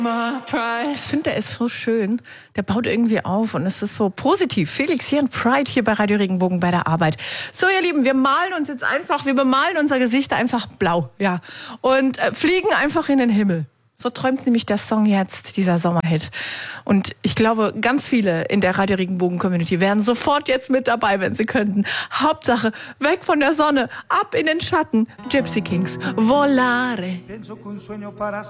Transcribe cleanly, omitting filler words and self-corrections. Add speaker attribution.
Speaker 1: Ich finde, der ist so schön. Der baut irgendwie auf und es ist so positiv. Felix hier und Pride hier bei Radio Regenbogen bei der Arbeit. So, ihr Lieben, wir bemalen unser Gesicht einfach blau, ja. Und fliegen einfach in den Himmel. So träumt nämlich der Song jetzt, dieser Sommerhit. Und ich glaube, ganz viele in der Radio Regenbogen Community wären sofort jetzt mit dabei, wenn sie könnten. Hauptsache, weg von der Sonne, ab in den Schatten. Gypsy Kings, Volare.